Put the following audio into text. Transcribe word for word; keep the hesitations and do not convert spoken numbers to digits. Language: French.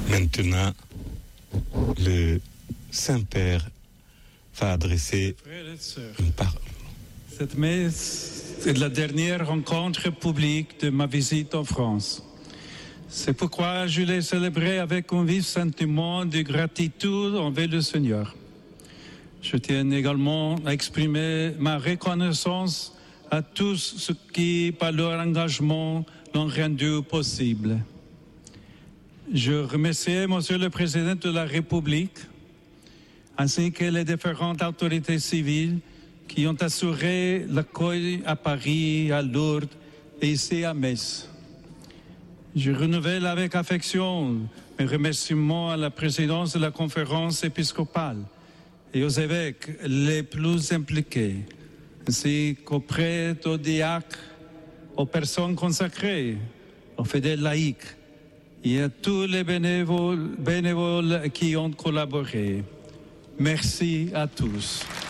Maintenant, le Saint-Père va adresser une parole. Cette messe est la dernière rencontre publique de ma visite en France. C'est pourquoi je l'ai célébrée avec un vif sentiment de gratitude envers le Seigneur. Je tiens également à exprimer ma reconnaissance à tous ceux qui, par leur engagement, l'ont rendu possible. Je remercie Monsieur le Président de la République, ainsi que les différentes autorités civiles qui ont assuré l'accueil à Paris, à Lourdes et ici à Metz. Je renouvelle avec affection mes remerciements à la présidence de la conférence épiscopale et aux évêques les plus impliqués, ainsi qu'aux prêtres, aux diacres, aux personnes consacrées, aux fidèles laïcs et à tous les bénévoles, bénévoles qui ont collaboré. Merci à tous.